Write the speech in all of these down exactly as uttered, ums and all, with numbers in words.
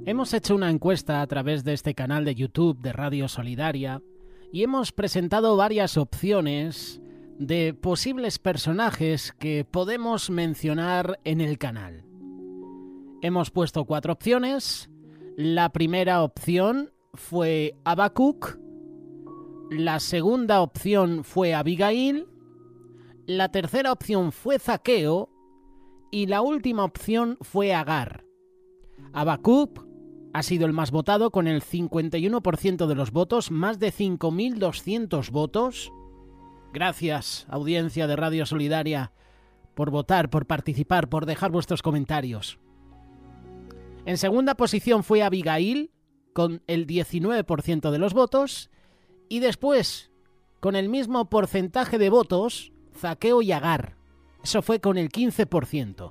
Hemos hecho una encuesta a través de este canal de YouTube de Radio Solidaria y hemos presentado varias opciones de posibles personajes que podemos mencionar en el canal. Hemos puesto cuatro opciones. La primera opción fue Habacuc, la segunda opción fue Abigail, la tercera opción fue Zaqueo y la última opción fue Agar. Habacuc ha sido el más votado con el cincuenta y uno por ciento de los votos, más de cinco mil doscientos votos. Gracias, audiencia de Radio Solidaria, por votar, por participar, por dejar vuestros comentarios. En segunda posición fue Abigail, con el diecinueve por ciento de los votos, y después, con el mismo porcentaje de votos, Zaqueo y Agar. Eso fue con el quince por ciento.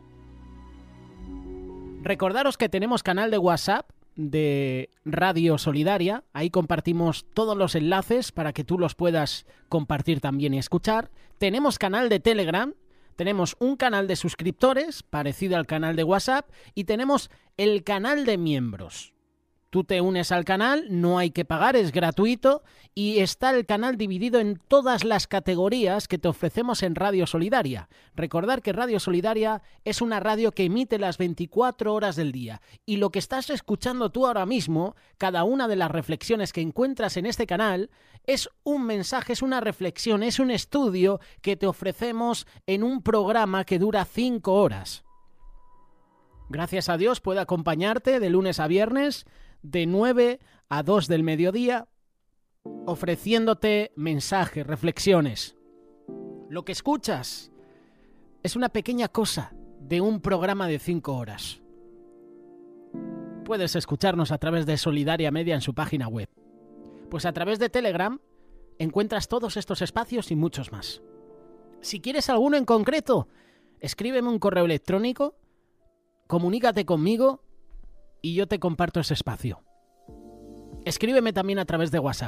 Recordaros que tenemos canal de WhatsApp de Radio Solidaria. Ahí compartimos todos los enlaces para que tú los puedas compartir también y escuchar. Tenemos canal de Telegram. Tenemos un canal de suscriptores, parecido al canal de WhatsApp, y tenemos el canal de miembros. Tú te unes al canal, no hay que pagar, es gratuito, y está el canal dividido en todas las categorías que te ofrecemos en Radio Solidaria. Recordar que Radio Solidaria es una radio que emite las veinticuatro horas del día, y lo que estás escuchando tú ahora mismo, cada una de las reflexiones que encuentras en este canal, es un mensaje, es una reflexión, es un estudio que te ofrecemos en un programa que dura cinco horas. Gracias a Dios puedo acompañarte de lunes a viernes, de nueve a dos del mediodía, ofreciéndote mensajes, reflexiones. Lo que escuchas es una pequeña cosa de un programa de cinco horas. Puedes escucharnos a través de Solidaria Media en su página web. Pues a través de Telegram encuentras todos estos espacios y muchos más. Si quieres alguno en concreto, escríbeme un correo electrónico, comunícate conmigo y yo te comparto ese espacio. Escríbeme también a través de WhatsApp.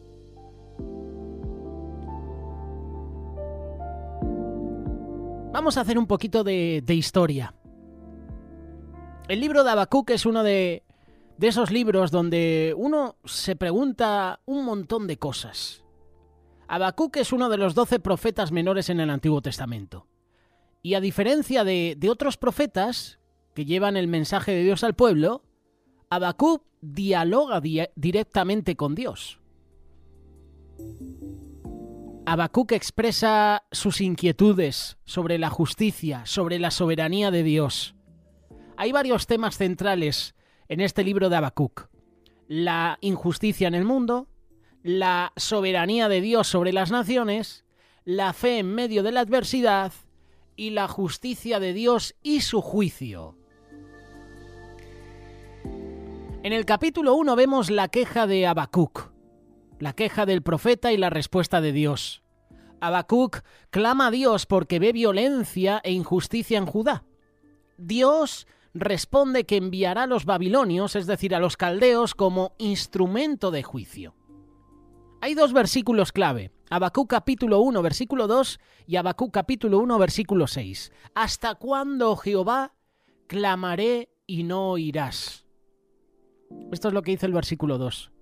Vamos a hacer un poquito de, de historia. El libro de Habacuc es uno de, de esos libros donde uno se pregunta un montón de cosas. Habacuc es uno de los doce profetas menores en el Antiguo Testamento. Y a diferencia de, de otros profetas que llevan el mensaje de Dios al pueblo, Habacuc dialoga di- directamente con Dios. Habacuc expresa sus inquietudes sobre la justicia, sobre la soberanía de Dios. Hay varios temas centrales en este libro de Habacuc: la injusticia en el mundo, la soberanía de Dios sobre las naciones, la fe en medio de la adversidad y la justicia de Dios y su juicio. En el capítulo uno vemos la queja de Habacuc, la queja del profeta y la respuesta de Dios. Habacuc clama a Dios porque ve violencia e injusticia en Judá. Dios responde que enviará a los babilonios, es decir, a los caldeos, como instrumento de juicio. Hay dos versículos clave: Habacuc capítulo uno, versículo dos, y Habacuc capítulo uno, versículo seis. ¿Hasta cuándo, Jehová, clamaré y no oirás? Esto es lo que dice el versículo dos.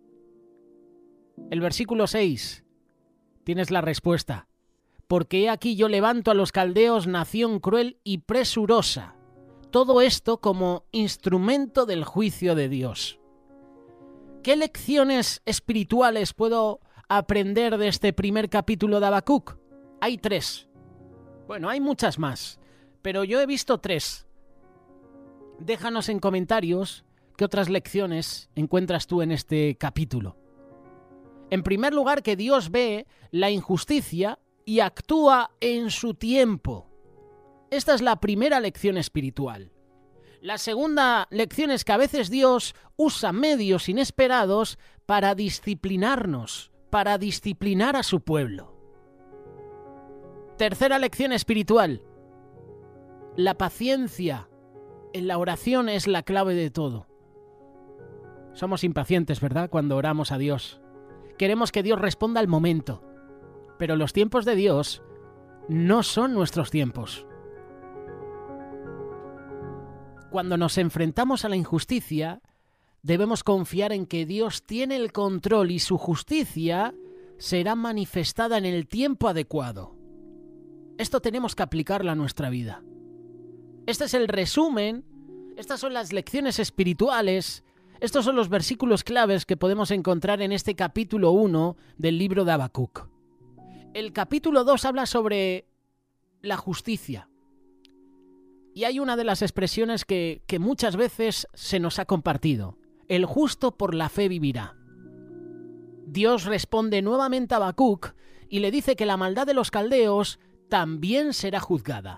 El versículo seis, tienes la respuesta. Porque he aquí yo levanto a los caldeos, nación cruel y presurosa. Todo esto como instrumento del juicio de Dios. ¿Qué lecciones espirituales puedo aprender de este primer capítulo de Habacuc? Hay tres. Bueno, hay muchas más, pero yo he visto tres. Déjanos en comentarios qué otras lecciones encuentras tú en este capítulo. En primer lugar, que Dios ve la injusticia y actúa en su tiempo. Esta es la primera lección espiritual. La segunda lección es que a veces Dios usa medios inesperados para disciplinarnos, para disciplinar a su pueblo. Tercera lección espiritual. La paciencia en la oración es la clave de todo. Somos impacientes, ¿verdad?, cuando oramos a Dios. Queremos que Dios responda al momento. Pero los tiempos de Dios no son nuestros tiempos. Cuando nos enfrentamos a la injusticia, debemos confiar en que Dios tiene el control y su justicia será manifestada en el tiempo adecuado. Esto tenemos que aplicarlo a nuestra vida. Este es el resumen, estas son las lecciones espirituales, estos son los versículos claves que podemos encontrar en este capítulo uno del libro de Habacuc. El capítulo dos habla sobre la justicia. Y hay una de las expresiones que, que muchas veces se nos ha compartido. El justo por la fe vivirá. Dios responde nuevamente a Habacuc y le dice que la maldad de los caldeos también será juzgada.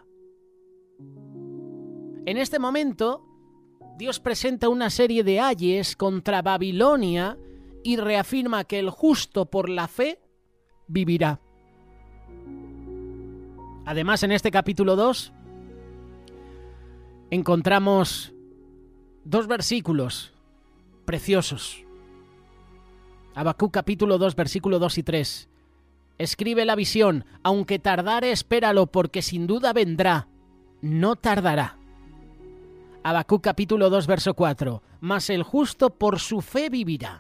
En este momento, Dios presenta una serie de ayes contra Babilonia y reafirma que el justo por la fe vivirá. Además, en este capítulo dos encontramos dos versículos preciosos. Habacuc capítulo dos, versículo dos y tres. Escribe la visión, aunque tardare, espéralo, porque sin duda vendrá, no tardará. Habacuc capítulo dos, verso cuatro. Mas el justo por su fe vivirá.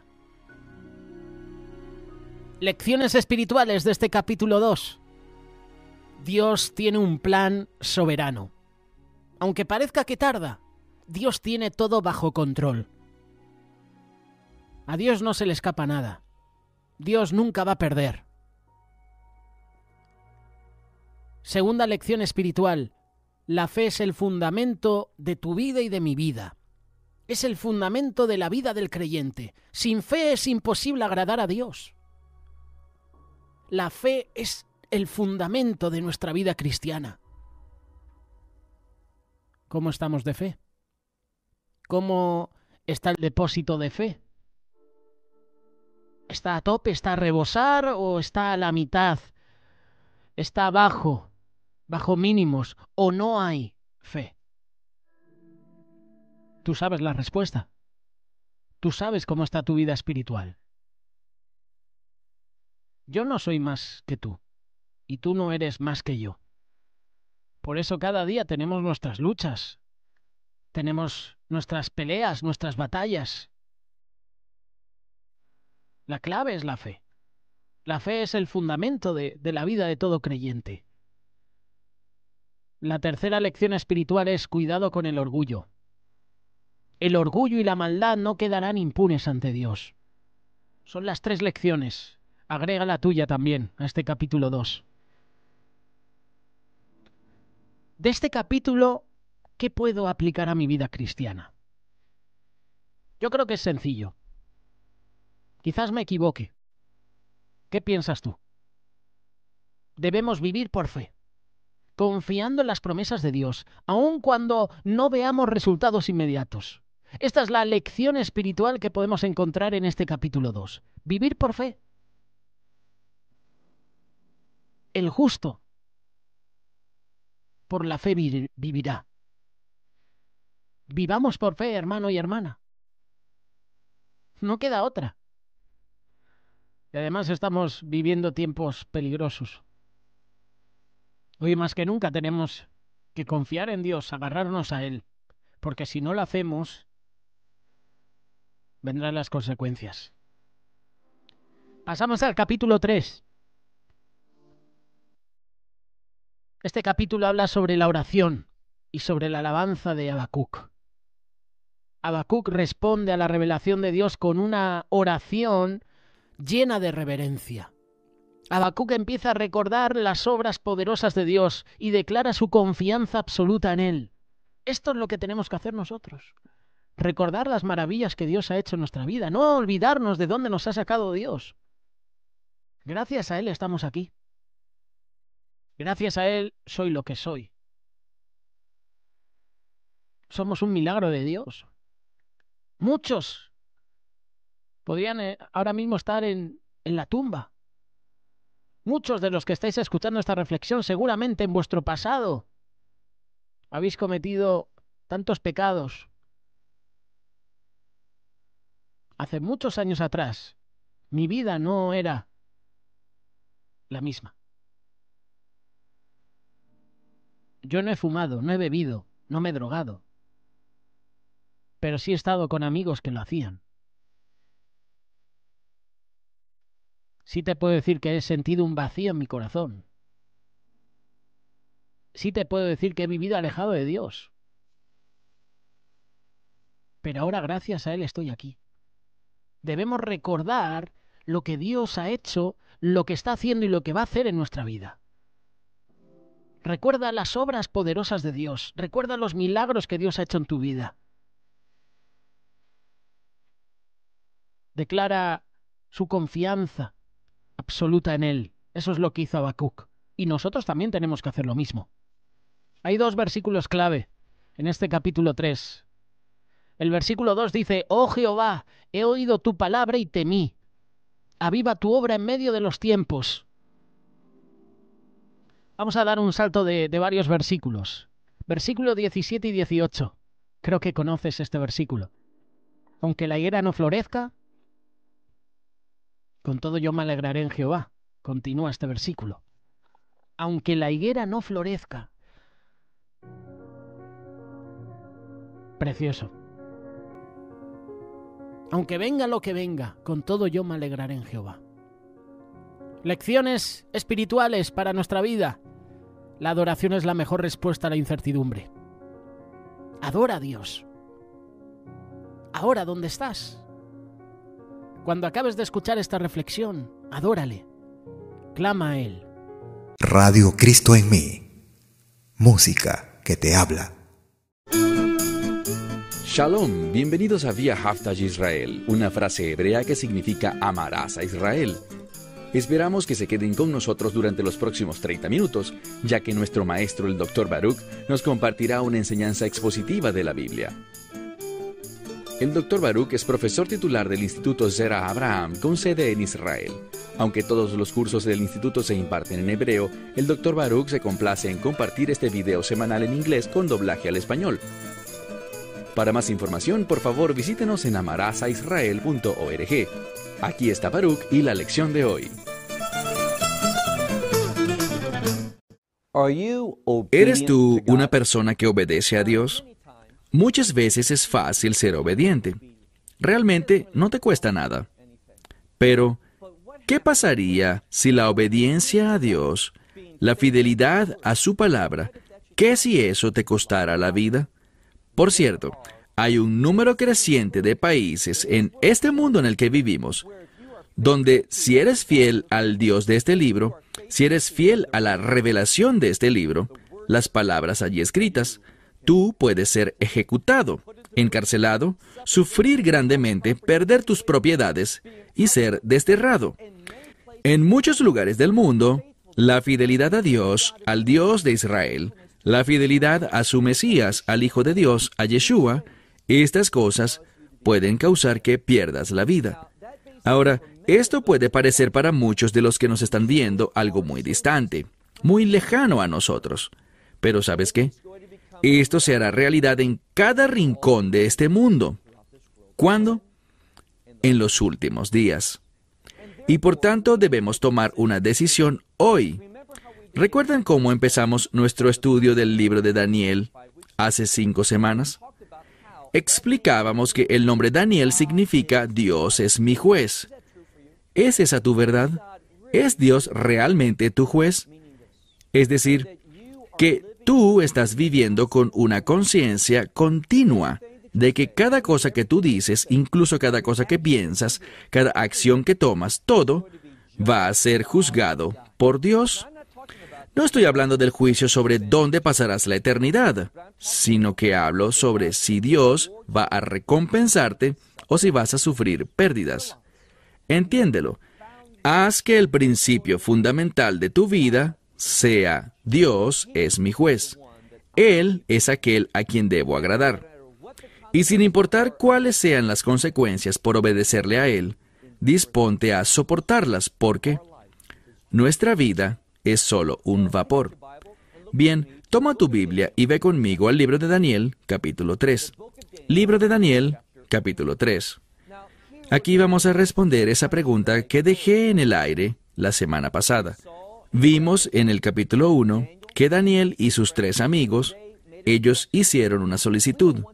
Lecciones espirituales de este capítulo dos. Dios tiene un plan soberano. Aunque parezca que tarda, Dios tiene todo bajo control. A Dios no se le escapa nada. Dios nunca va a perder. Segunda lección espiritual. La fe es el fundamento de tu vida y de mi vida. Es el fundamento de la vida del creyente. Sin fe es imposible agradar a Dios. La fe es el fundamento de nuestra vida cristiana. ¿Cómo estamos de fe? ¿Cómo está el depósito de fe? ¿Está a tope, está a rebosar o está a la mitad? ¿Está bajo, bajo mínimos o no hay fe? Tú sabes la respuesta. Tú sabes cómo está tu vida espiritual. Yo no soy más que tú y tú no eres más que yo. Por eso cada día tenemos nuestras luchas, tenemos nuestras peleas, nuestras batallas. La clave es la fe. La fe es el fundamento de, de la vida de todo creyente. La tercera lección espiritual es cuidado con el orgullo. El orgullo y la maldad no quedarán impunes ante Dios. Son las tres lecciones. Agrega la tuya también a este capítulo dos. De este capítulo, ¿qué puedo aplicar a mi vida cristiana? Yo creo que es sencillo. Quizás me equivoque. ¿Qué piensas tú? Debemos vivir por fe, confiando en las promesas de Dios, aun cuando no veamos resultados inmediatos. Esta es la lección espiritual que podemos encontrar en este capítulo dos. Vivir por fe. El justo por la fe vivirá. Vivamos por fe, hermano y hermana. No queda otra. Y además estamos viviendo tiempos peligrosos. Hoy más que nunca tenemos que confiar en Dios, agarrarnos a Él, porque si no lo hacemos, vendrán las consecuencias. Pasamos al capítulo tres. Este capítulo habla sobre la oración y sobre la alabanza de Habacuc. Habacuc responde a la revelación de Dios con una oración llena de reverencia. Habacuc empieza a recordar las obras poderosas de Dios y declara su confianza absoluta en Él. Esto es lo que tenemos que hacer nosotros. Recordar las maravillas que Dios ha hecho en nuestra vida. No olvidarnos de dónde nos ha sacado Dios. Gracias a Él estamos aquí. Gracias a Él soy lo que soy. Somos un milagro de Dios. Muchos podrían eh, ahora mismo estar en, en la tumba. Muchos de los que estáis escuchando esta reflexión seguramente en vuestro pasado habéis cometido tantos pecados. Hace muchos años atrás, mi vida no era la misma. Yo no he fumado, no he bebido, no me he drogado. pero sí he estado con amigos que lo hacían. Sí te puedo decir que he sentido un vacío en mi corazón. Sí te puedo decir que he vivido alejado de Dios. Pero ahora, gracias a Él, estoy aquí. Debemos recordar lo que Dios ha hecho, lo que está haciendo y lo que va a hacer en nuestra vida. Recuerda las obras poderosas de Dios. Recuerda los milagros que Dios ha hecho en tu vida. Declara su confianza absoluta en Él. Eso es lo que hizo Habacuc. Y nosotros también tenemos que hacer lo mismo. Hay dos versículos clave en este capítulo tres. El versículo dos dice: «Oh Jehová, he oído tu palabra y temí. Aviva tu obra en medio de los tiempos». Vamos a dar un salto de, de varios versículos. Versículo diecisiete y dieciocho. Creo que conoces este versículo. «Aunque la higuera no florezca, con todo yo me alegraré en Jehová». Continúa este versículo. «Aunque la higuera no florezca». Precioso. «Aunque venga lo que venga, con todo yo me alegraré en Jehová». Lecciones espirituales para nuestra vida. La adoración es la mejor respuesta a la incertidumbre. Adora a Dios. Ahora, ¿dónde estás? Cuando acabes de escuchar esta reflexión, adórale. Clama a Él. Radio Cristo en mí. Música que te habla. Shalom, bienvenidos a Vía Haftaj Israel, una frase hebrea que significa amarás a Israel. Esperamos que se queden con nosotros durante los próximos treinta minutos, ya que nuestro maestro, el doctor Baruch, nos compartirá una enseñanza expositiva de la Biblia. El doctor Baruch es profesor titular del Instituto Zera Abraham, con sede en Israel. Aunque todos los cursos del instituto se imparten en hebreo, el doctor Baruch se complace en compartir este video semanal en inglés con doblaje al español. Para más información, por favor, visítenos en amarasaisrael punto org. Aquí está Baruch y la lección de hoy. ¿Eres tú una persona que obedece a Dios? Muchas veces es fácil ser obediente. Realmente no te cuesta nada. Pero, ¿qué pasaría si la obediencia a Dios, la fidelidad a su palabra, qué si eso te costara la vida? Por cierto, hay un número creciente de países en este mundo en el que vivimos, donde si eres fiel al Dios de este libro, si eres fiel a la revelación de este libro, las palabras allí escritas, tú puedes ser ejecutado, encarcelado, sufrir grandemente, perder tus propiedades y ser desterrado. En muchos lugares del mundo, la fidelidad a Dios, al Dios de Israel, la fidelidad a su Mesías, al Hijo de Dios, a Yeshua, estas cosas pueden causar que pierdas la vida. Ahora, esto puede parecer para muchos de los que nos están viendo algo muy distante, muy lejano a nosotros. Pero ¿sabes qué? Esto se hará realidad en cada rincón de este mundo. ¿Cuándo? En los últimos días. Y por tanto debemos tomar una decisión hoy. ¿Recuerdan cómo empezamos nuestro estudio del libro de Daniel hace cinco semanas? Explicábamos que el nombre Daniel significa Dios es mi juez. ¿Es esa tu verdad? ¿Es Dios realmente tu juez? Es decir, que tú estás viviendo con una conciencia continua de que cada cosa que tú dices, incluso cada cosa que piensas, cada acción que tomas, todo va a ser juzgado por Dios. No estoy hablando del juicio sobre dónde pasarás la eternidad, sino que hablo sobre si Dios va a recompensarte o si vas a sufrir pérdidas. Entiéndelo. Haz que el principio fundamental de tu vida sea Dios es mi juez. Él es aquel a quien debo agradar. Y sin importar cuáles sean las consecuencias por obedecerle a Él, disponte a soportarlas porque nuestra vida es solo un vapor. Bien, toma tu Biblia y ve conmigo al libro de Daniel, capítulo tres. Libro de Daniel, capítulo tres. Aquí vamos a responder esa pregunta que dejé en el aire la semana pasada. Vimos en el capítulo uno que Daniel y sus tres amigos, ellos hicieron una solicitud.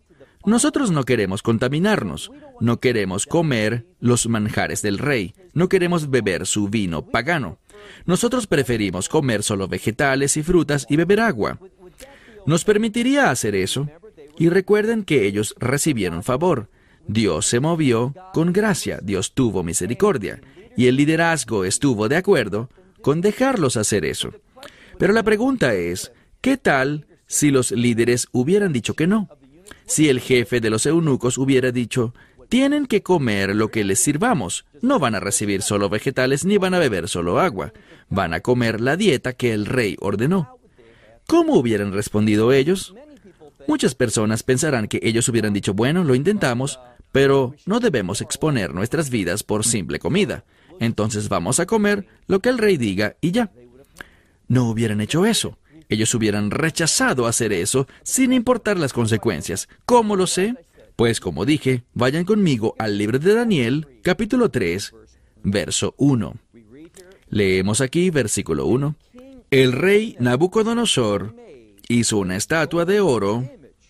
Nosotros no queremos contaminarnos, no queremos comer los manjares del rey, no queremos beber su vino pagano. Nosotros preferimos comer solo vegetales y frutas y beber agua. ¿Nos permitiría hacer eso? Y recuerden que ellos recibieron favor. Dios se movió con gracia, Dios tuvo misericordia, y el liderazgo estuvo de acuerdo con dejarlos hacer eso. Pero la pregunta es, ¿qué tal si los líderes hubieran dicho que no? Si el jefe de los eunucos hubiera dicho, tienen que comer lo que les sirvamos, no van a recibir solo vegetales ni van a beber solo agua, van a comer la dieta que el rey ordenó. ¿Cómo hubieran respondido ellos? Muchas personas pensarán que ellos hubieran dicho, bueno, lo intentamos, pero no debemos exponer nuestras vidas por simple comida. Entonces vamos a comer lo que el rey diga y ya. No hubieran hecho eso. Ellos hubieran rechazado hacer eso sin importar las consecuencias. ¿Cómo lo sé? Pues como dije, vayan conmigo al libro de Daniel, capítulo tres, verso uno. Leemos aquí, versículo uno. El rey Nabucodonosor hizo una estatua de oro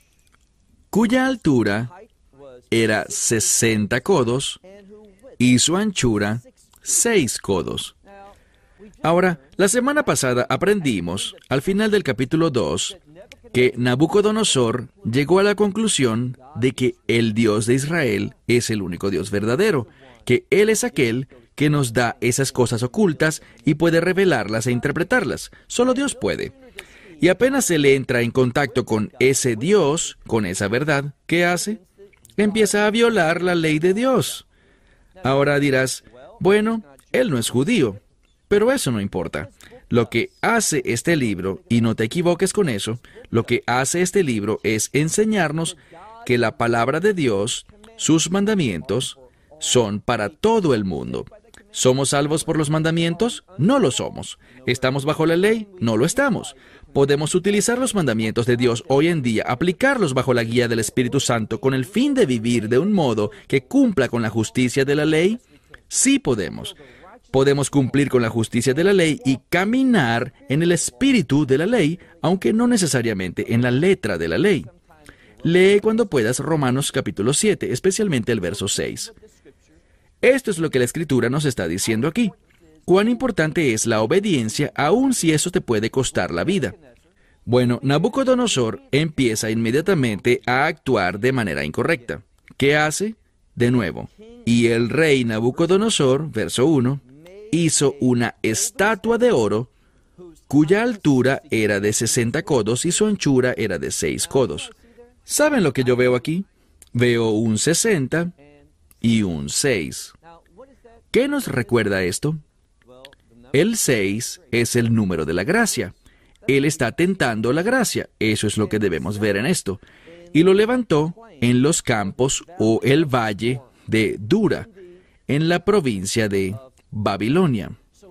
cuya altura era sesenta codos y su anchura seis codos. Ahora, la semana pasada aprendimos, al final del capítulo dos, que Nabucodonosor llegó a la conclusión de que el Dios de Israel es el único Dios verdadero, que Él es aquel que nos da esas cosas ocultas y puede revelarlas e interpretarlas. Solo Dios puede. Y apenas se le entra en contacto con ese Dios, con esa verdad, ¿qué hace? Empieza a violar la ley de Dios. Ahora dirás, bueno, él no es judío, pero eso no importa. Lo que hace este libro, y no te equivoques con eso, lo que hace este libro es enseñarnos que la palabra de Dios, sus mandamientos, son para todo el mundo. ¿Somos salvos por los mandamientos? No lo somos. ¿Estamos bajo la ley? No lo estamos. ¿Podemos utilizar los mandamientos de Dios hoy en día, aplicarlos bajo la guía del Espíritu Santo con el fin de vivir de un modo que cumpla con la justicia de la ley? Sí podemos. Podemos cumplir con la justicia de la ley y caminar en el espíritu de la ley, aunque no necesariamente en la letra de la ley. Lee cuando puedas Romanos capítulo siete, especialmente el verso seis. Esto es lo que la Escritura nos está diciendo aquí. Cuán importante es la obediencia, aun si eso te puede costar la vida. Bueno, Nabucodonosor empieza inmediatamente a actuar de manera incorrecta. ¿Qué hace? De nuevo, y el rey Nabucodonosor, verso uno, hizo una estatua de oro cuya altura era de sesenta codos y su anchura era de seis codos. ¿Saben lo que yo veo aquí? Veo un sesenta y un seis. ¿Qué nos recuerda esto? El seis es el número de la gracia. Él está tentando la gracia. Eso es lo que debemos ver en esto. Y lo levantó en los campos o el valle de Dura, en la provincia de Babilonia.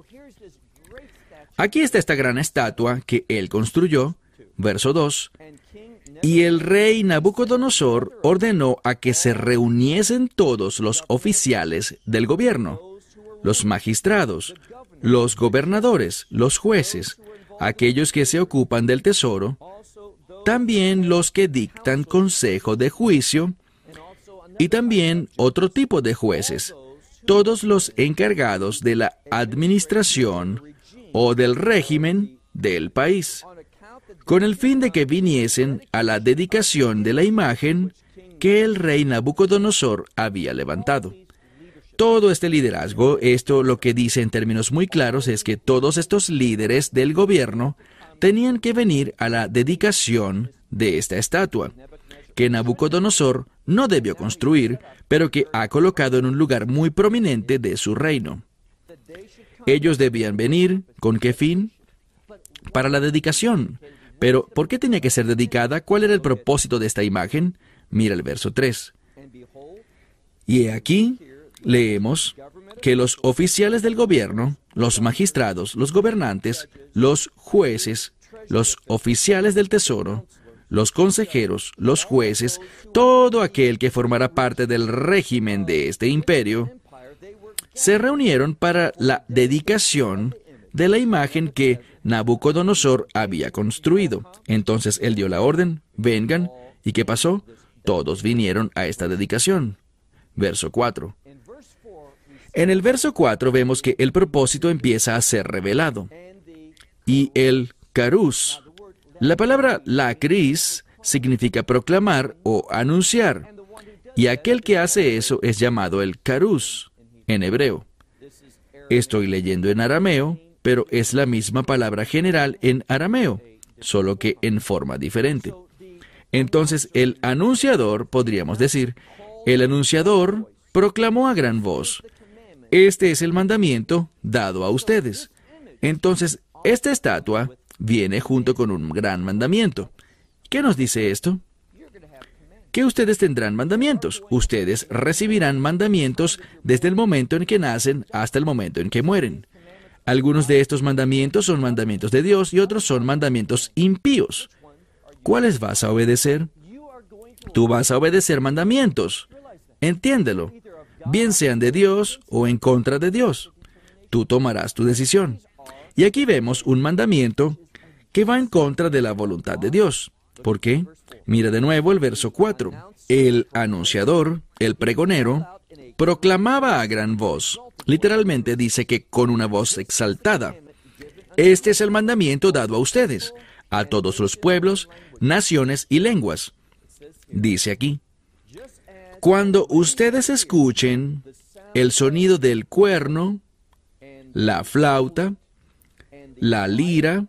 Aquí está esta gran estatua que él construyó, verso dos, y el rey Nabucodonosor ordenó a que se reuniesen todos los oficiales del gobierno, los magistrados, los gobernadores, los jueces, aquellos que se ocupan del tesoro, también los que dictan consejo de juicio, y también otro tipo de jueces, todos los encargados de la administración o del régimen del país, con el fin de que viniesen a la dedicación de la imagen que el rey Nabucodonosor había levantado. Todo este liderazgo, esto lo que dice en términos muy claros es que todos estos líderes del gobierno tenían que venir a la dedicación de esta estatua, que Nabucodonosor no debió construir, pero que ha colocado en un lugar muy prominente de su reino. Ellos debían venir, ¿con qué fin? Para la dedicación. Pero, ¿por qué tenía que ser dedicada? ¿Cuál era el propósito de esta imagen? Mira el verso tres. Y he aquí, leemos que los oficiales del gobierno, los magistrados, los gobernantes, los jueces, los oficiales del tesoro, los consejeros, los jueces, todo aquel que formara parte del régimen de este imperio, se reunieron para la dedicación de la imagen que Nabucodonosor había construido. Entonces él dio la orden, vengan, ¿y qué pasó? todos vinieron a esta dedicación. Verso cuatro. En el verso cuatro vemos que el propósito empieza a ser revelado. Y el carus, la palabra lacris, significa proclamar o anunciar. Y aquel que hace eso es llamado el carus, en hebreo. Estoy leyendo en arameo, pero es la misma palabra general en arameo, solo que en forma diferente. Entonces, el anunciador, podríamos decir, el anunciador proclamó a gran voz: este es el mandamiento dado a ustedes. Entonces, esta estatua viene junto con un gran mandamiento. ¿Qué nos dice esto? Que ustedes tendrán mandamientos. Ustedes recibirán mandamientos desde el momento en que nacen hasta el momento en que mueren. Algunos de estos mandamientos son mandamientos de Dios y otros son mandamientos impíos. ¿Cuáles vas a obedecer? Tú vas a obedecer mandamientos. Entiéndelo. Bien sean de Dios o en contra de Dios. Tú tomarás tu decisión. Y aquí vemos un mandamiento que va en contra de la voluntad de Dios. ¿Por qué? Mira de nuevo el verso cuatro. El anunciador, el pregonero, proclamaba a gran voz. Literalmente dice que con una voz exaltada. Este es el mandamiento dado a ustedes, a todos los pueblos, naciones y lenguas. Dice aquí: cuando ustedes escuchen el sonido del cuerno, la flauta, la lira,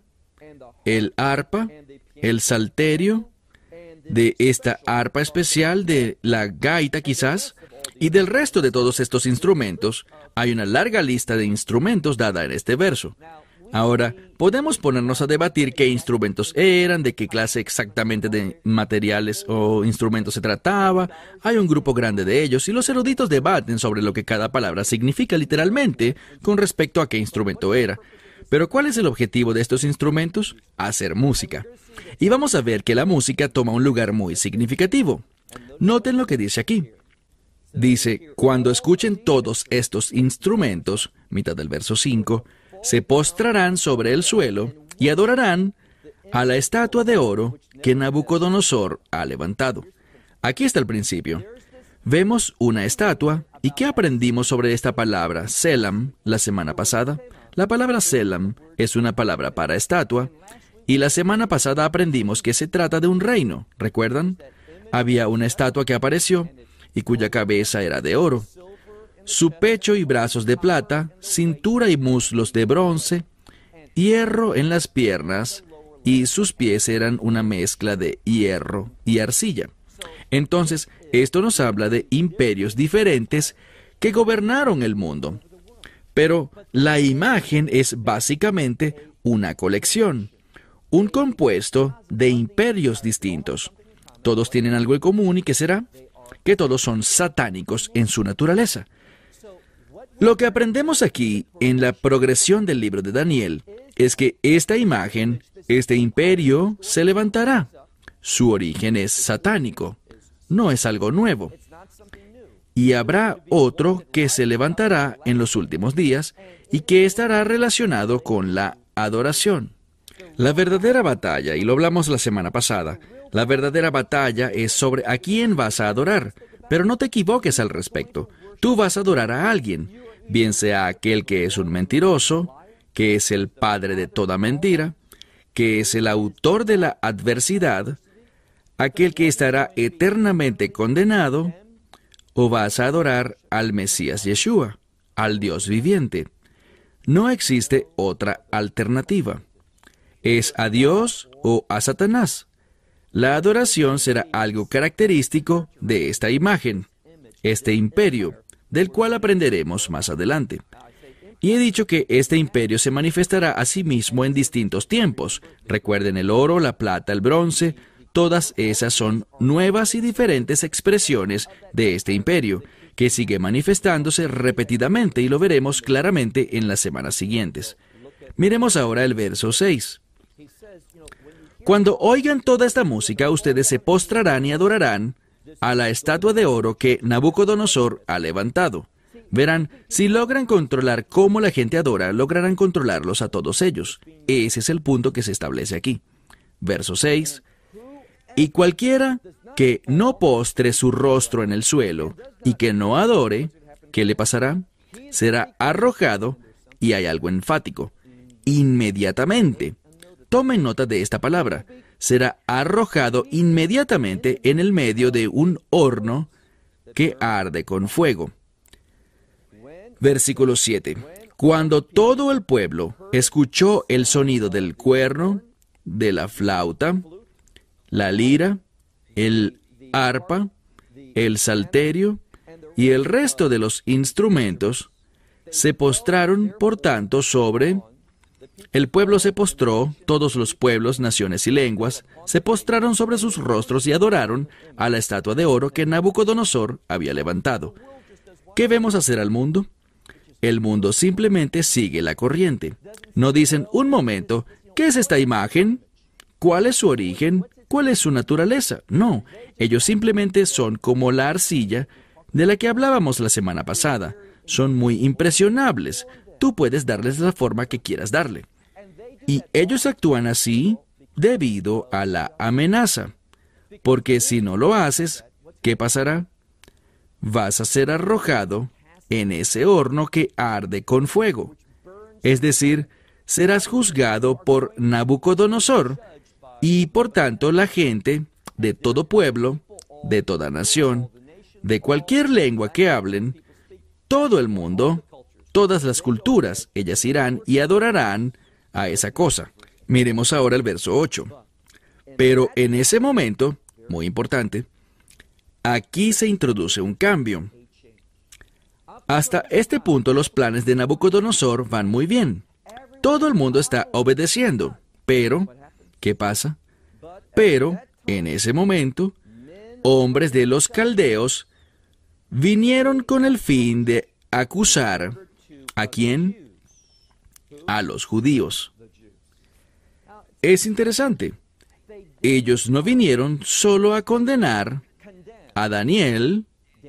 el arpa, el salterio, de esta arpa especial, de la gaita quizás, y del resto de todos estos instrumentos, hay una larga lista de instrumentos dada en este verso. Ahora, podemos ponernos a debatir qué instrumentos eran, de qué clase exactamente de materiales o instrumentos se trataba. Hay un grupo grande de ellos y los eruditos debaten sobre lo que cada palabra significa literalmente con respecto a qué instrumento era. Pero ¿cuál es el objetivo de estos instrumentos? Hacer música. Y vamos a ver que la música toma un lugar muy significativo. Noten lo que dice aquí. Dice: cuando escuchen todos estos instrumentos, mitad del verso cinco, se postrarán sobre el suelo y adorarán a la estatua de oro que Nabucodonosor ha levantado. Aquí está el principio. Vemos una estatua. ¿Y qué aprendimos sobre esta palabra, selam, la semana pasada? La palabra selam es una palabra para estatua, y la semana pasada aprendimos que se trata de un reino. ¿Recuerdan? Había una estatua que apareció y cuya cabeza era de oro, su pecho y brazos de plata, cintura y muslos de bronce, hierro en las piernas, y sus pies eran una mezcla de hierro y arcilla. Entonces, esto nos habla de imperios diferentes que gobernaron el mundo. Pero la imagen es básicamente una colección, un compuesto de imperios distintos. Todos tienen algo en común, ¿y qué será? Que todos son satánicos en su naturaleza. Lo que aprendemos aquí en la progresión del libro de Daniel es que esta imagen, este imperio, se levantará. Su origen es satánico, no es algo nuevo. Y habrá otro que se levantará en los últimos días y que estará relacionado con la adoración. La verdadera batalla, y lo hablamos la semana pasada, la verdadera batalla es sobre a quién vas a adorar, pero no te equivoques al respecto. Tú vas a adorar a alguien, bien sea aquel que es un mentiroso, que es el padre de toda mentira, que es el autor de la adversidad, aquel que estará eternamente condenado, o vas a adorar al Mesías Yeshua, al Dios viviente. No existe otra alternativa. Es a Dios o a Satanás. La adoración será algo característico de esta imagen, este imperio, del cual aprenderemos más adelante. Y he dicho que este imperio se manifestará a sí mismo en distintos tiempos. Recuerden el oro, la plata, el bronce. Todas esas son nuevas y diferentes expresiones de este imperio, que sigue manifestándose repetidamente y lo veremos claramente en las semanas siguientes. Miremos ahora el verso seis. Cuando oigan toda esta música, ustedes se postrarán y adorarán a la estatua de oro que Nabucodonosor ha levantado. Verán, si logran controlar cómo la gente adora, lograrán controlarlos a todos ellos. Ese es el punto que se establece aquí. Verso seis. Y cualquiera que no postre su rostro en el suelo y que no adore, ¿qué le pasará? Será arrojado, y hay algo enfático, inmediatamente. Tomen nota de esta palabra. Será arrojado inmediatamente en el medio de un horno que arde con fuego. Versículo siete. Cuando todo el pueblo escuchó el sonido del cuerno, de la flauta, la lira, el arpa, el salterio y el resto de los instrumentos, se postraron, por tanto, sobre... El pueblo se postró, todos los pueblos, naciones y lenguas, se postraron sobre sus rostros y adoraron a la estatua de oro que Nabucodonosor había levantado. ¿Qué vemos hacer al mundo? El mundo simplemente sigue la corriente. No dicen, un momento, ¿qué es esta imagen? ¿Cuál es su origen? ¿Cuál es su naturaleza? No, ellos simplemente son como la arcilla de la que hablábamos la semana pasada. Son muy impresionables. Tú puedes darles la forma que quieras darle. Y ellos actúan así debido a la amenaza. Porque si no lo haces, ¿qué pasará? Vas a ser arrojado en ese horno que arde con fuego. Es decir, serás juzgado por Nabucodonosor, y por tanto la gente de todo pueblo, de toda nación, de cualquier lengua que hablen, todo el mundo, todas las culturas, ellas irán y adorarán a esa cosa. Miremos ahora el verso ocho. Pero en ese momento, muy importante, aquí se introduce un cambio. Hasta este punto los planes de Nabucodonosor van muy bien. Todo el mundo está obedeciendo. Pero, ¿qué pasa? Pero, en ese momento, hombres de los caldeos vinieron con el fin de acusar ¿a quién? A los judíos. Es interesante. Ellos no vinieron solo a condenar a Daniel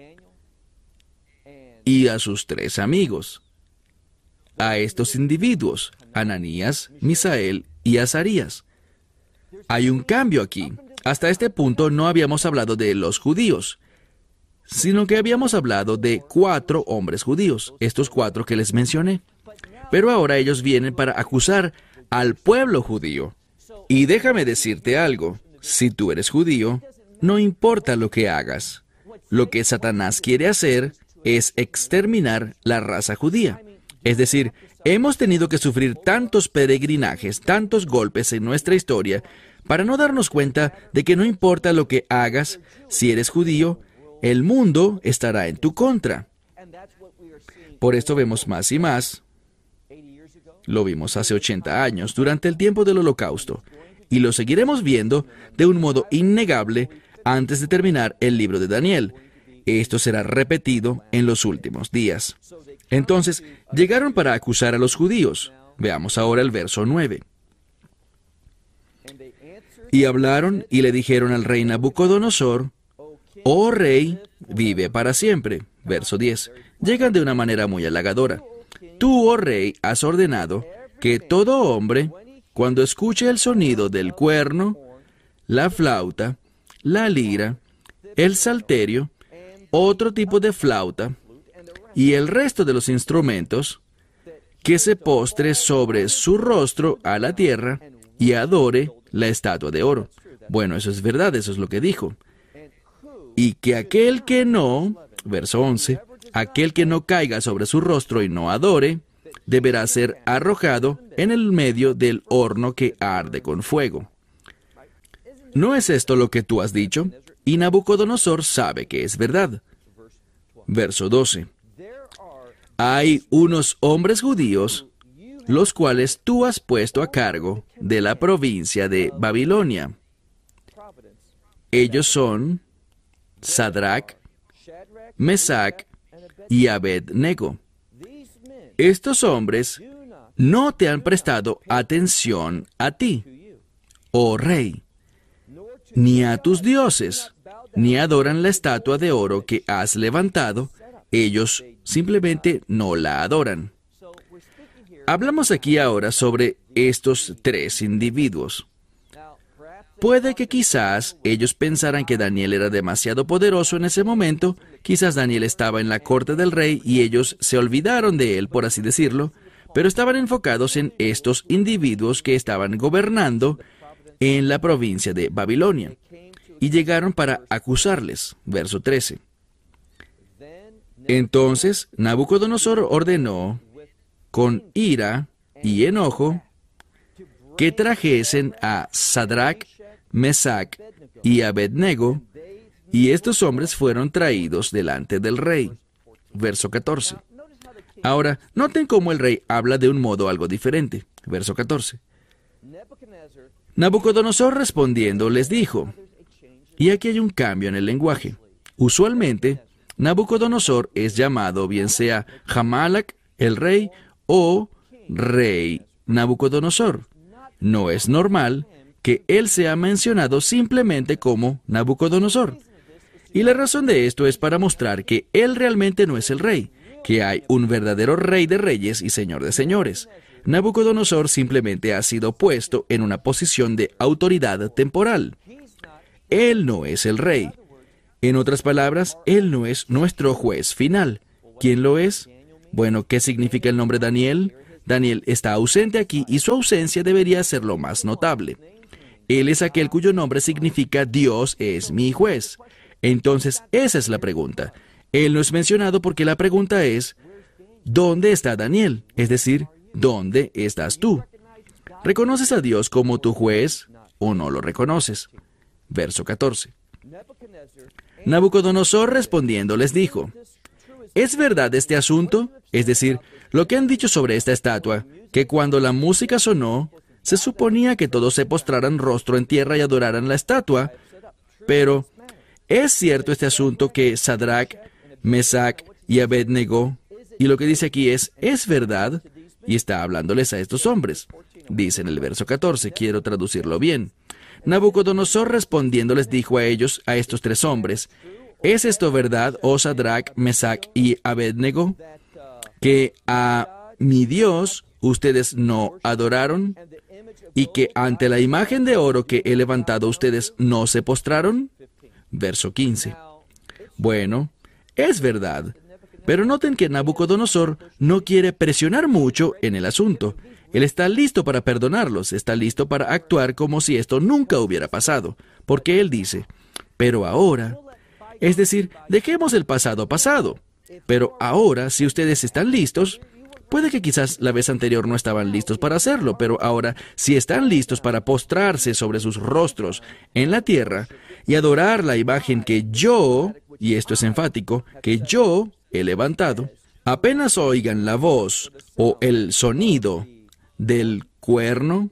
y a sus tres amigos, a estos individuos, Ananías, Misael y Azarías. Hay un cambio aquí. Hasta este punto no habíamos hablado de los judíos, sino que habíamos hablado de cuatro hombres judíos, estos cuatro que les mencioné. Pero ahora ellos vienen para acusar al pueblo judío. Y déjame decirte algo, si tú eres judío, no importa lo que hagas. Lo que Satanás quiere hacer es exterminar la raza judía. Es decir, hemos tenido que sufrir tantos peregrinajes, tantos golpes en nuestra historia, para no darnos cuenta de que no importa lo que hagas, si eres judío, el mundo estará en tu contra. Por esto vemos más y más. Lo vimos hace ochenta años, durante el tiempo del Holocausto, y lo seguiremos viendo de un modo innegable antes de terminar el libro de Daniel. Esto será repetido en los últimos días. Entonces, llegaron para acusar a los judíos. Veamos ahora el verso nueve. Y hablaron y le dijeron al rey Nabucodonosor, «Oh rey, vive para siempre». Verso diez. Llegan de una manera muy halagadora. «Tú, oh rey, has ordenado que todo hombre, cuando escuche el sonido del cuerno, la flauta, la lira, el salterio, otro tipo de flauta y el resto de los instrumentos, que se postre sobre su rostro a la tierra y adore la estatua de oro». Bueno, eso es verdad, eso es lo que dijo. Y que aquel que no, verso once, aquel que no caiga sobre su rostro y no adore, deberá ser arrojado en el medio del horno que arde con fuego. ¿No es esto lo que tú has dicho? Y Nabucodonosor sabe que es verdad. Verso doce. Hay unos hombres judíos, los cuales tú has puesto a cargo de la provincia de Babilonia. Ellos son Sadrach, Mesach y Abed-nego. Estos hombres no te han prestado atención a ti, oh rey, ni a tus dioses, ni adoran la estatua de oro que has levantado. Ellos simplemente no la adoran. Hablamos aquí ahora sobre estos tres individuos. puede que quizás ellos pensaran que Daniel era demasiado poderoso en ese momento, quizás Daniel estaba en la corte del rey y ellos se olvidaron de él, por así decirlo, pero estaban enfocados en estos individuos que estaban gobernando en la provincia de Babilonia, y llegaron para acusarles. Verso trece. Entonces Nabucodonosor ordenó con ira y enojo que trajesen a Sadrach, Mesach y Abednego, y estos hombres fueron traídos delante del rey. Verso catorce. Ahora, noten cómo el rey habla de un modo algo diferente. Verso catorce. Nabucodonosor respondiendo les dijo, y aquí hay un cambio en el lenguaje. Usualmente, Nabucodonosor es llamado bien sea Jamalak, el rey, o rey Nabucodonosor. No es normal que él sea mencionado simplemente como Nabucodonosor. Y la razón de esto es para mostrar que él realmente no es el rey, que hay un verdadero rey de reyes y señor de señores. Nabucodonosor simplemente ha sido puesto en una posición de autoridad temporal. Él no es el rey. En otras palabras, él no es nuestro juez final. ¿Quién lo es? Bueno, ¿qué significa el nombre Daniel? Daniel está ausente aquí y su ausencia debería ser lo más notable. Él es aquel cuyo nombre significa Dios es mi juez. Entonces, esa es la pregunta. Él no es mencionado porque la pregunta es, ¿dónde está Daniel? Es decir, ¿dónde estás tú? ¿Reconoces a Dios como tu juez o no lo reconoces? Verso catorce. Nabucodonosor respondiendo les dijo, ¿es verdad este asunto? Es decir, lo que han dicho sobre esta estatua, que cuando la música sonó, se suponía que todos se postraran rostro en tierra y adoraran la estatua, pero ¿es cierto este asunto que Sadrach, Mesach y Abednego? Y lo que dice aquí es, ¿es verdad? Y está hablándoles a estos hombres. Dice en el verso catorce, quiero traducirlo bien. Nabucodonosor respondiendo les dijo a ellos, a estos tres hombres, ¿es esto verdad, oh Sadrach, Mesach y Abednego, que a mi Dios ustedes no adoraron y que ante la imagen de oro que he levantado ustedes no se postraron? Verso quince. Bueno, es verdad, pero noten que Nabucodonosor no quiere presionar mucho en el asunto. Él está listo para perdonarlos, está listo para actuar como si esto nunca hubiera pasado, porque él dice, pero ahora, es decir, dejemos el pasado pasado, pero ahora, si ustedes están listos, puede que quizás la vez anterior no estaban listos para hacerlo, pero ahora, si están listos para postrarse sobre sus rostros en la tierra y adorar la imagen que yo, y esto es enfático, que yo he levantado, apenas oigan la voz o el sonido del cuerno,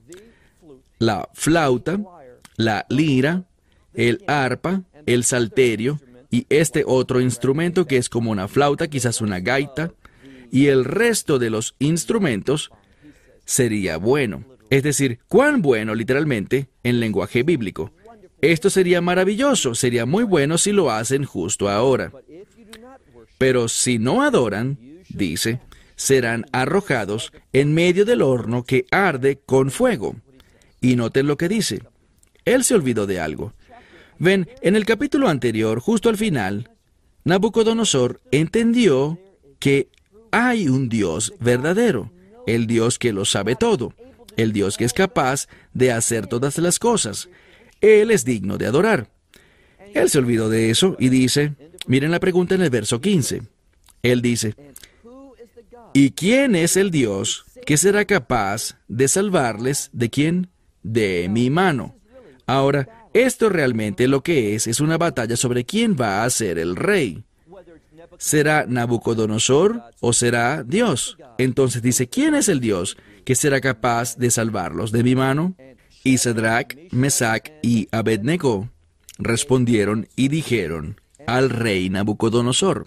la flauta, la lira, el arpa, el salterio y este otro instrumento que es como una flauta, quizás una gaita, y el resto de los instrumentos, sería bueno. Es decir, ¿cuán bueno literalmente en lenguaje bíblico? Esto sería maravilloso, sería muy bueno si lo hacen justo ahora. Pero si no adoran, dice, serán arrojados en medio del horno que arde con fuego. Y noten lo que dice. Él se olvidó de algo. Ven, en el capítulo anterior, justo al final, Nabucodonosor entendió que hay un Dios verdadero, el Dios que lo sabe todo, el Dios que es capaz de hacer todas las cosas. Él es digno de adorar. Él se olvidó de eso y dice, miren la pregunta en el verso quince. Él dice, ¿y quién es el Dios que será capaz de salvarles de quién? De mi mano. Ahora, esto realmente lo que es es una batalla sobre quién va a ser el rey. ¿Será Nabucodonosor o será Dios? Entonces dice, ¿quién es el Dios que será capaz de salvarlos de mi mano? Y Sadrach, Mesach y Abednego respondieron y dijeron al rey Nabucodonosor,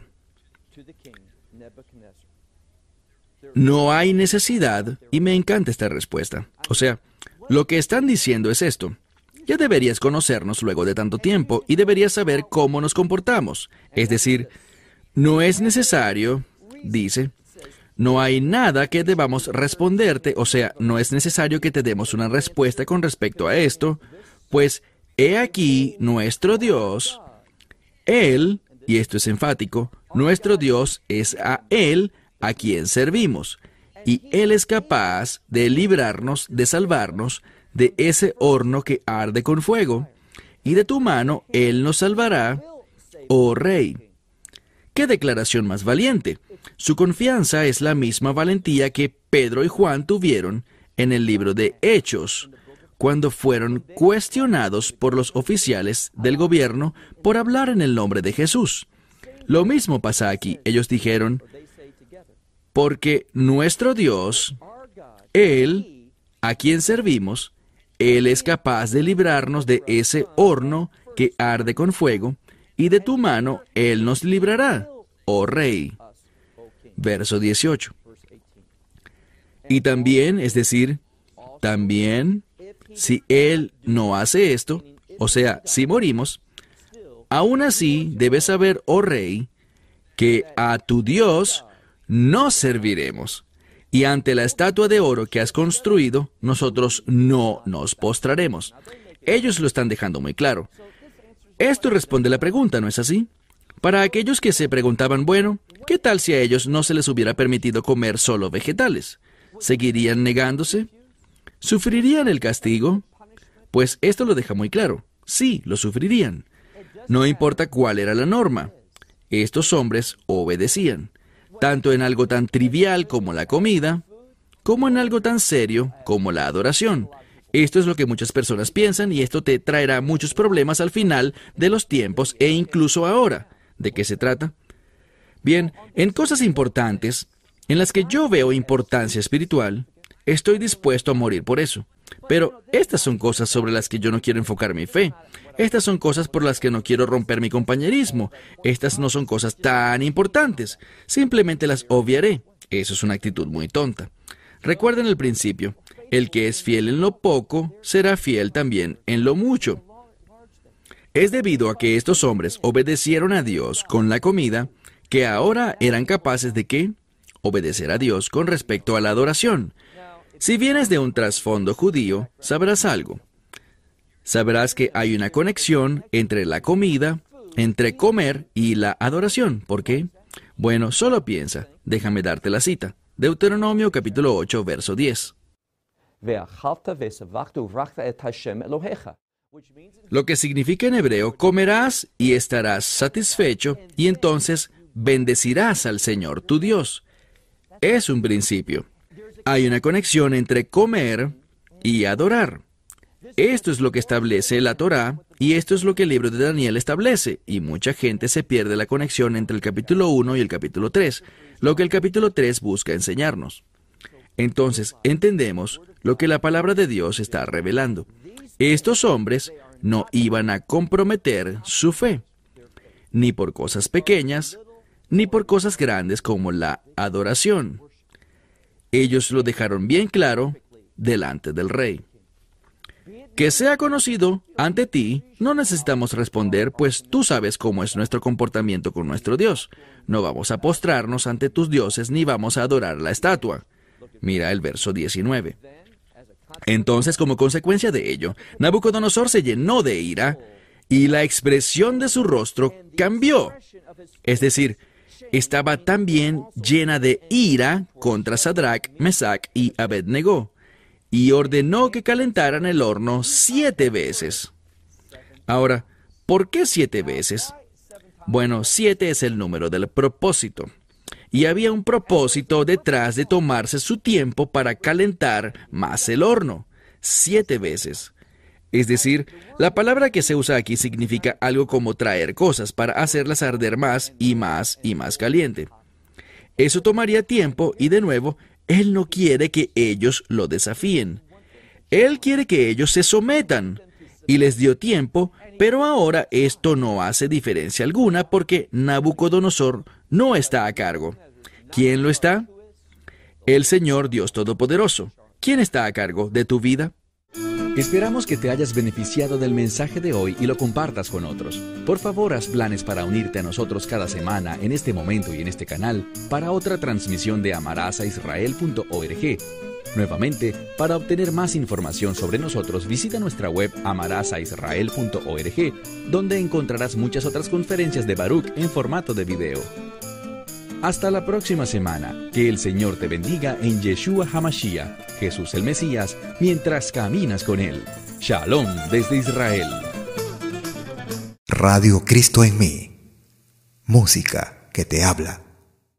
no hay necesidad, y me encanta esta respuesta. O sea, lo que están diciendo es esto. Ya deberías conocernos luego de tanto tiempo y deberías saber cómo nos comportamos. Es decir, no es necesario, dice, no hay nada que debamos responderte, o sea, no es necesario que te demos una respuesta con respecto a esto, pues he aquí nuestro Dios, Él, y esto es enfático, nuestro Dios es a Él a quien servimos, y Él es capaz de librarnos, de salvarnos de ese horno que arde con fuego, y de tu mano Él nos salvará, oh Rey. ¡Qué declaración más valiente! Su confianza es la misma valentía que Pedro y Juan tuvieron en el libro de Hechos, cuando fueron cuestionados por los oficiales del gobierno por hablar en el nombre de Jesús. Lo mismo pasa aquí. Ellos dijeron, porque nuestro Dios, Él, a quien servimos, Él es capaz de librarnos de ese horno que arde con fuego, y de tu mano Él nos librará, oh Rey. Verso dieciocho. Y también, es decir, también, si Él no hace esto, o sea, si morimos, aún así debes saber, oh Rey, que a tu Dios no serviremos, y ante la estatua de oro que has construido, nosotros no nos postraremos. Ellos lo están dejando muy claro. Esto responde la pregunta, ¿no es así? Para aquellos que se preguntaban, bueno, ¿qué tal si a ellos no se les hubiera permitido comer solo vegetales? ¿Seguirían negándose? ¿Sufrirían el castigo? Pues esto lo deja muy claro. Sí, lo sufrirían. No importa cuál era la norma. Estos hombres obedecían, tanto en algo tan trivial como la comida, como en algo tan serio como la adoración. Esto es lo que muchas personas piensan y esto te traerá muchos problemas al final de los tiempos e incluso ahora. ¿De qué se trata? Bien, en cosas importantes, en las que yo veo importancia espiritual, estoy dispuesto a morir por eso. Pero estas son cosas sobre las que yo no quiero enfocar mi fe. Estas son cosas por las que no quiero romper mi compañerismo. Estas no son cosas tan importantes. Simplemente las obviaré. Eso es una actitud muy tonta. Recuerden el principio. El que es fiel en lo poco, será fiel también en lo mucho. Es debido a que estos hombres obedecieron a Dios con la comida, que ahora eran capaces de ¿qué? Obedecer a Dios con respecto a la adoración. Si vienes de un trasfondo judío, sabrás algo. Sabrás que hay una conexión entre la comida, entre comer y la adoración. ¿Por qué? Bueno, solo piensa. Déjame darte la cita. Deuteronomio capítulo ocho, verso diez. Lo que significa en hebreo, comerás y estarás satisfecho, y entonces bendecirás al Señor tu Dios. Es un principio. Hay una conexión entre comer y adorar. Esto es lo que establece la Torá, y esto es lo que el libro de Daniel establece, y mucha gente se pierde la conexión entre el capítulo uno y el capítulo tres, lo que el capítulo tres busca enseñarnos. Entonces, entendemos lo que la palabra de Dios está revelando. Estos hombres no iban a comprometer su fe, ni por cosas pequeñas, ni por cosas grandes como la adoración. Ellos lo dejaron bien claro delante del rey. Que sea conocido ante ti, no necesitamos responder, pues tú sabes cómo es nuestro comportamiento con nuestro Dios. No vamos a postrarnos ante tus dioses, ni vamos a adorar la estatua. Mira el verso diecinueve. Entonces, como consecuencia de ello, Nabucodonosor se llenó de ira, y la expresión de su rostro cambió. Es decir, estaba también llena de ira contra Sadrach, Mesach y Abednego, y ordenó que calentaran el horno siete veces. Ahora, ¿por qué siete veces? Bueno, siete es el número del propósito. Y había un propósito detrás de tomarse su tiempo para calentar más el horno. Siete veces. Es decir, la palabra que se usa aquí significa algo como traer cosas para hacerlas arder más y más y más caliente. Eso tomaría tiempo y, de nuevo, Él no quiere que ellos lo desafíen. Él quiere que ellos se sometan. Y les dio tiempo, pero ahora esto no hace diferencia alguna porque Nabucodonosor no está a cargo. ¿Quién lo está? El Señor Dios Todopoderoso. ¿Quién está a cargo de tu vida? Esperamos que te hayas beneficiado del mensaje de hoy y lo compartas con otros. Por favor, haz planes para unirte a nosotros cada semana en este momento y en este canal para otra transmisión de amarás a israel punto org. Nuevamente, para obtener más información sobre nosotros, visita nuestra web amarás a israel punto org, donde encontrarás muchas otras conferencias de Baruch en formato de video. Hasta la próxima semana. Que el Señor te bendiga en Yeshua HaMashiach, Jesús el Mesías, mientras caminas con Él. Shalom desde Israel. Radio Cristo en mí. Música que te habla.